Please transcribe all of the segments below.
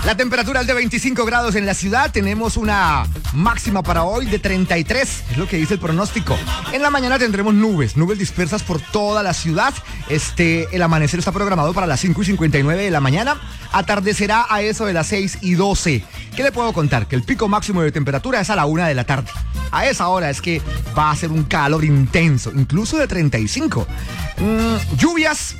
La temperatura es de 25 grados en la ciudad. Tenemos una máxima para hoy de 33, es lo que dice el pronóstico. En la mañana tendremos nubes dispersas por toda la ciudad. El amanecer está programado para las 5:59 de la mañana. Atardecerá a eso de las 6:12. ¿Qué le puedo contar? Que el pico máximo de temperatura es a la 1 de la tarde. A esa hora es que va a ser un calor intenso, incluso de 35. Lluvias,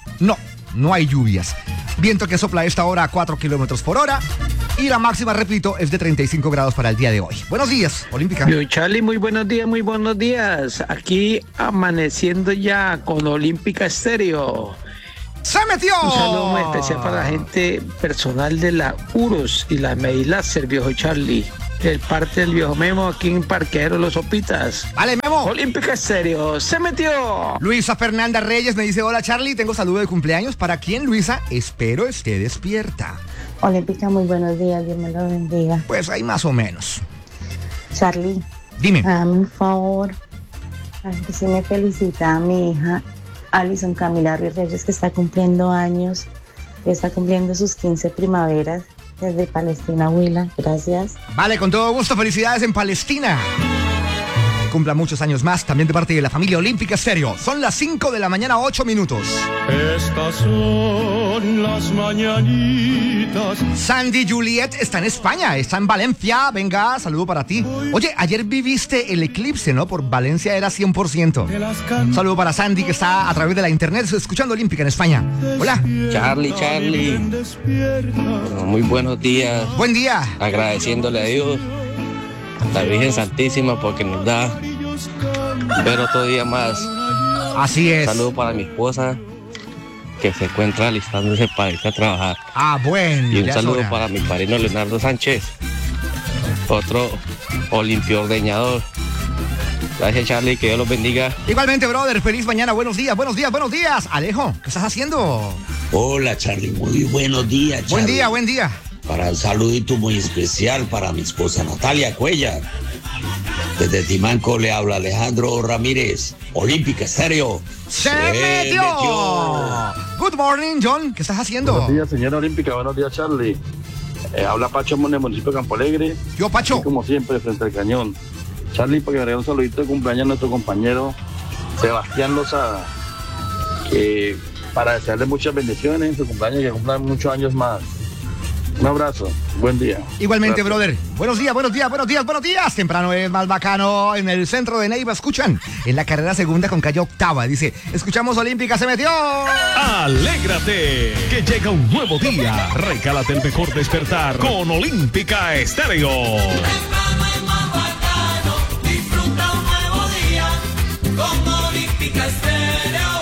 no hay lluvias. Viento que sopla a esta hora a 4 kilómetros por hora. Y la máxima, repito, es de 35 grados para el día de hoy. Buenos días, Olímpica. Yo, Charlie, muy buenos días, muy buenos días. Aquí amaneciendo ya con Olímpica Estéreo. ¡Se metió! Un saludo muy especial para la gente personal de la UROS y la Mediláser, viejo Charlie. El parte del viejo Memo aquí en Parqueadero Los Sopitas. ¡Vale, Memo! Olímpica Estéreo, ¡se metió! Luisa Fernanda Reyes me dice: hola, Charlie, tengo saludo de cumpleaños. ¿Para quién, Luisa? Espero esté despierta. Olímpica, muy buenos días, Dios me lo bendiga. Pues hay más o menos. Charlie, dime. Hazme un favor. A ver si me felicita a mi hija Alison Camila Ruiz Reyes, que está cumpliendo años, está cumpliendo sus 15 primaveras desde Palestina, Huila. Gracias. Vale, con todo gusto, felicidades en Palestina. Cumpla muchos años más, también de parte de la familia Olímpica Estéreo. Son las 5 de la mañana, 8 minutos. Estas son las mañanitas. Sandy Juliet está en España, está en Valencia. Venga, saludo para ti. Oye, ayer viviste el eclipse, ¿no? Por Valencia era 100%. Un saludo para Sandy, que está a través de la internet escuchando Olímpica en España. Hola. Charlie. Bueno, muy buenos días. Buen día. Agradeciéndole a Dios, la Virgen Santísima, porque nos da ver otro día más. Así es. Un saludo para mi esposa, que se encuentra alistándose para irse a trabajar. Bueno. Y un saludo para mi padrino Leonardo Sánchez, otro olimpiordeñador. Gracias, Charlie, que Dios los bendiga. Igualmente, brother, feliz mañana, buenos días. Alejo, ¿qué estás haciendo? Hola, Charlie, muy buenos días, Charlie. Buen día. Para un saludito muy especial para mi esposa Natalia Cuellar. Desde Timanco le habla Alejandro Ramírez. Olímpica Estéreo. ¡Se metió! Good morning, John. ¿Qué estás haciendo? Buenos días, señora Olímpica. Buenos días, Charlie. Habla Pacho Mon, del municipio de Campo Alegre. Yo, Pacho. Y como siempre, frente al cañón. Charlie, para que agregue un saludito de cumpleaños a nuestro compañero Sebastián Lozada. Que para desearle muchas bendiciones en su cumpleaños, que cumplan muchos años más. Un abrazo, buen día. Igualmente, gracias. brother. Buenos días. Temprano es más bacano. En el centro de Neiva escuchan en la carrera segunda con calle octava. Dice: escuchamos Olímpica, se metió. Alégrate, que llega un nuevo día. Recálate el mejor despertar con Olímpica Estéreo. Temprano es más bacano. Disfruta un nuevo día con Olímpica Estéreo.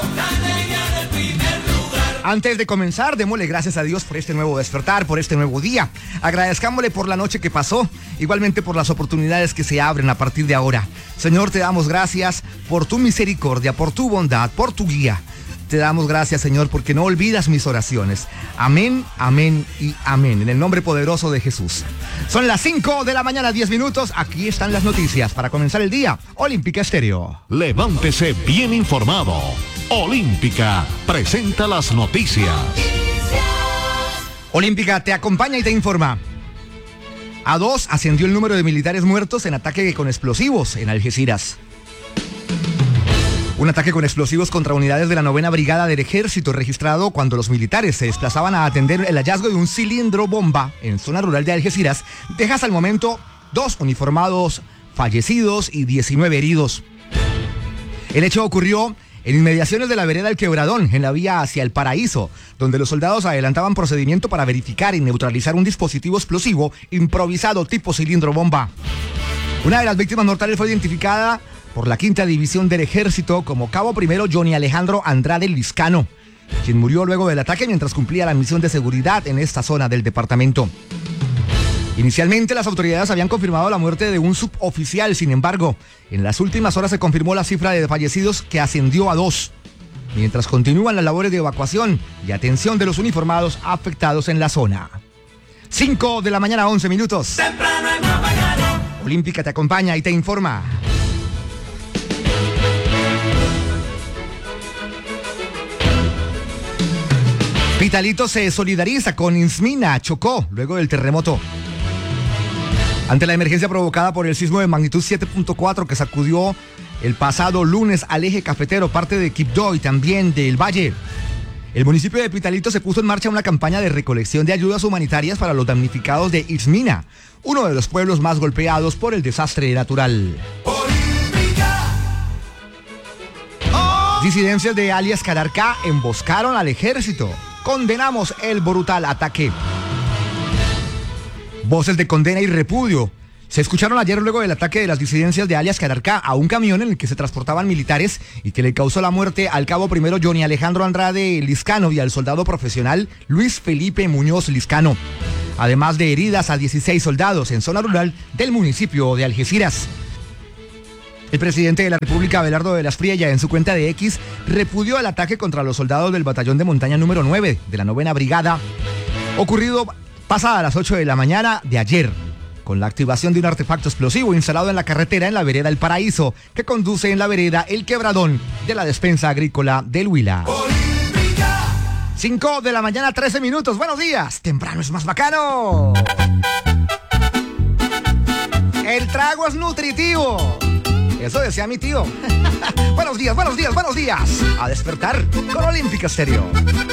Antes de comenzar, démosle gracias a Dios por este nuevo despertar, por este nuevo día. Agradezcámosle por la noche que pasó, igualmente por las oportunidades que se abren a partir de ahora. Señor, te damos gracias por tu misericordia, por tu bondad, por tu guía. Te damos gracias, Señor, porque no olvidas mis oraciones. Amén, amén y amén. En el nombre poderoso de Jesús. Son las 5 de la mañana, 10 minutos. Aquí están las noticias para comenzar el día. Olímpica Estéreo. Levántese bien informado. Olímpica presenta las noticias. Olímpica te acompaña y te informa. A 2 ascendió el número de militares muertos en ataque con explosivos en Algeciras. Un ataque con explosivos contra unidades de la 9ª Brigada del Ejército registrado cuando los militares se desplazaban a atender el hallazgo de un cilindro bomba en zona rural de Algeciras deja hasta el momento 2 uniformados fallecidos y 19 heridos. El hecho ocurrió en inmediaciones de la vereda El Quebradón, en la vía hacia El Paraíso, donde los soldados adelantaban procedimiento para verificar y neutralizar un dispositivo explosivo improvisado tipo cilindro bomba. Una de las víctimas mortales fue identificada por la 5ª División del Ejército como Cabo Primero Johnny Alejandro Andrade Liscano, quien murió luego del ataque mientras cumplía la misión de seguridad en esta zona del departamento. Inicialmente las autoridades habían confirmado la muerte de un suboficial, sin embargo, en las últimas horas se confirmó la cifra de fallecidos que ascendió a 2, mientras continúan las labores de evacuación y atención de los uniformados afectados en la zona. 5 de la mañana, 11 minutos. Temprano es más bacano. Olímpica te acompaña y te informa. Pitalito se solidariza con Ismina, Chocó, luego del terremoto. Ante la emergencia provocada por el sismo de magnitud 7.4 que sacudió el pasado lunes al eje cafetero, parte de Quibdó y también del Valle, el municipio de Pitalito se puso en marcha una campaña de recolección de ayudas humanitarias para los damnificados de Ismina, uno de los pueblos más golpeados por el desastre natural. Disidencias de alias Calarcá emboscaron al ejército. Condenamos el brutal ataque. Voces de condena y repudio se escucharon ayer luego del ataque de las disidencias de alias Calarcá a un camión en el que se transportaban militares y que le causó la muerte al cabo primero Johnny Alejandro Andrade Liscano y al soldado profesional Luis Felipe Muñoz Liscano, además de heridas a 16 soldados en zona rural del municipio de Algeciras. El presidente de la República, Abelardo de las Friella, en su cuenta de X, repudió el ataque contra los soldados del batallón de montaña número 9 de la 9ª Brigada, ocurrido pasada las 8 de la mañana de ayer, con la activación de un artefacto explosivo instalado en la carretera en la vereda El Paraíso, que conduce en la vereda El Quebradón de la despensa agrícola del Huila. 5 de la mañana, 13 minutos. Buenos días. Temprano es más bacano. El trago es nutritivo. Eso decía mi tío. Buenos días, buenos días, buenos días. A despertar con Olímpica Estéreo.